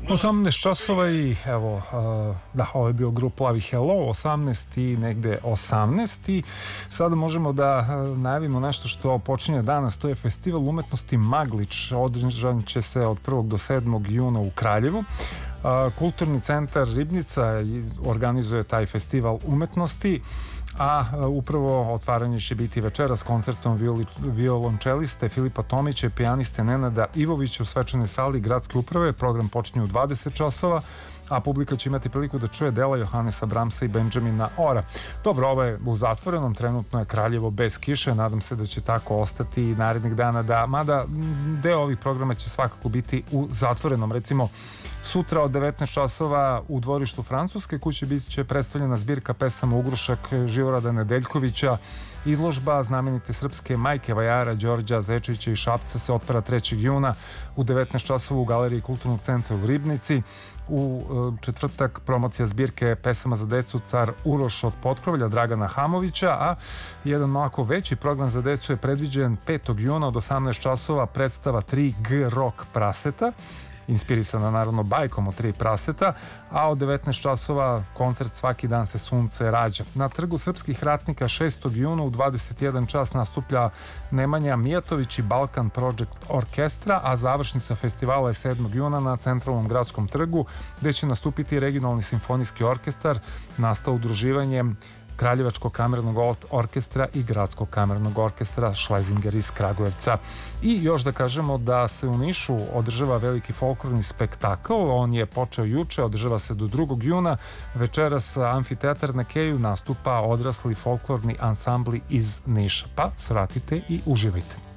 18 časova i evo, da, ovo je bio grup Plavi Hello, 18 i negde 18 i sada možemo da najavimo nešto što počinje danas, to je Festival umetnosti Maglić, održan će se od 1. do 7. juna u Kraljevu. Kulturni centar Ribnica organizuje taj festival umetnosti, a upravo otvaranje će biti večera s koncertom violončeliste Filipa Tomića i pijaniste Nenada Ivovića u svečanoj sali gradske uprave. Program počinje u 20 časova, a publika će imati priliku da čuje dela Johanesa Bramsa i Benjamina Ora. Dobro, ovo je u zatvorenom, trenutno je Kraljevo bez kiše, nadam se da će tako ostati i narednih dana, mada deo ovih programa će svakako biti u zatvorenom. Recimo, sutra od 19 časova u dvorištu Francuske kuće bit će predstavljena zbirka pesama Ugrušak Živorada Nedeljkovića. Izložba znamenite srpske majke vajara Đorđa Zečevića i Šapca se otvara 3. juna u 19 časova u Galeriji Kulturnog centra u Ribnici. U četvrtak promocija zbirke pesama za decu Car Uroš od Potkrovlja Dragana Hamovića, a jedan malako veći program za decu je predviđen 5. juna od 18 časova predstava 3G Rock Praseta, inspirisana naravno bajkom o 3 praseta, a od 19 časova koncert Svaki dan se sunce rađa. Na Trgu srpskih ratnika 6. juna u 21 čas nastuplja Nemanja Mijatović i Balkan Project Orkestra, a završnica festivala je 7. juna na Centralnom gradskom trgu, gde će nastupiti regionalni simfonijski orkestar, nastao udruživanjem Kraljevačkog kamernog orkestra i Gradskog kamernog orkestra Šlezinger iz Kragujevca. I još da kažemo da se u Nišu održava veliki folklorni spektakl, on je počeo juče, održava se do 2. juna. Večeras Amfiteatar na Keju nastupa odrasli folklorni ansambli iz Niša, pa svratite i uživajte.